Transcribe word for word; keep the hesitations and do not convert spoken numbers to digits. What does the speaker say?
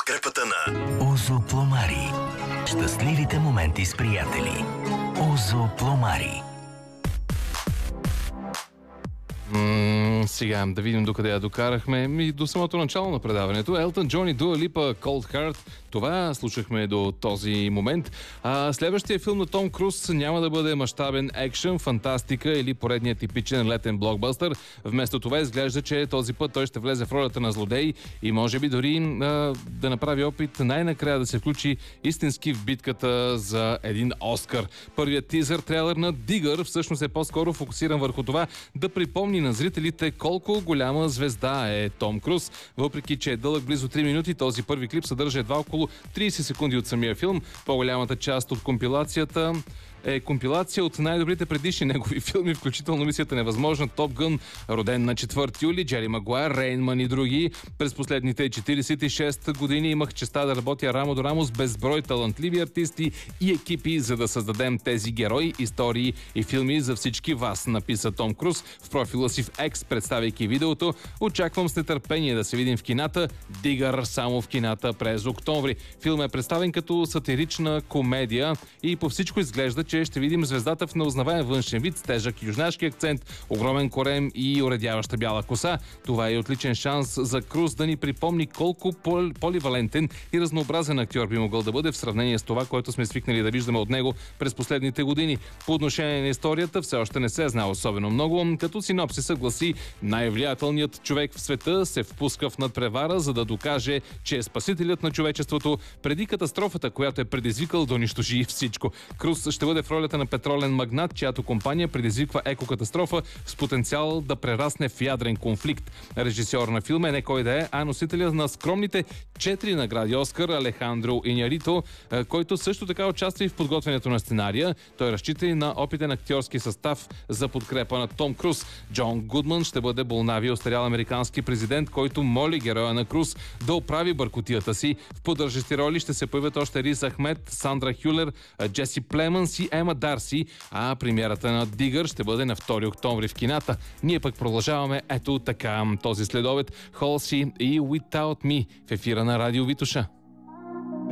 подкрепата на Озо Пломари. Щастливите моменти с приятели. Озо Пломари. М- сега да видим докъде я докарахме. И до самото начало на предаването. Елтън Джон и Дуа Липа, Cold Heart. Това слушахме до този момент. А следващия филм на Том Круз няма да бъде мащабен екшън, фантастика или поредният типичен летен блокбъстър. Вместо това изглежда, че този път той ще влезе в ролята на злодей и може би дори а, да направи опит най-накрая да се включи истински в битката за един Оскар. Първият тизър, трейлер на Дигър, всъщност е по-скоро фокусиран върху това да припомни на зрителите колко голяма звезда е Том Круз. Въпреки че е дълъг близо три минути, този първи клип съдържа едва около трийсет секунди от самия филм. По-голямата част от компилацията е компилация от най-добрите предишни негови филми, включително Мисията невъзможна, Топ Гън, Роден на четвърти юли, Джери Магуайр, Рейнман и други. През последните четирийсет и шест години имах честа да работя рамо до рамо с безброй талантливи артисти и екипи, за да създадем тези герои, истории и филми за всички вас, написа Том Круз в профила си в X, представяйки видеото. Очаквам с нетърпение да се видим в кината. Дигър само в кината през октомври. Филм е представен като сатирична комедия и по всичко изглежда, че ще видим звездата в неузнаваем външен вид, с тежък южнашки акцент, огромен корем и уредяваща бяла коса. Това е отличен шанс за Круз да ни припомни колко пол- поливалентен и разнообразен актьор би могъл да бъде в сравнение с това, което сме свикнали да виждаме от него през последните години. По отношение на историята все още не се знае особено много, като синопсиса гласи: най-влиятелният човек в света се впуска в надпревара, за да докаже, че е спасителят на човечеството преди катастрофата, която е предизвикал да унищожи всичко. Круз ще бъде в ролята на петролен магнат, чиято компания предизвиква екокатастрофа с потенциал да прерасне в ядрен конфликт. Режисьор на филма е не кой да е, а носителя на скромните четири награди Оскар Алехандро Иньярито, който също така участва и в подготвянето на сценария. Той разчита и на опитен актьорски състав за подкрепа на Том Круз. Джон Гудман ще бъде болнави остарял американски президент, който моли героя на Круз да оправи бъркотията си. В поддържащи роли ще се появят още Риз Ахмед, Сандра Хюлер, Джеси Племънс и Ема Дарси, а премиерата на Дигър ще бъде на втори октомври в кината. Ние пък продължаваме ето така този следобед. Холси и Without Me в ефира на Радио Витоша.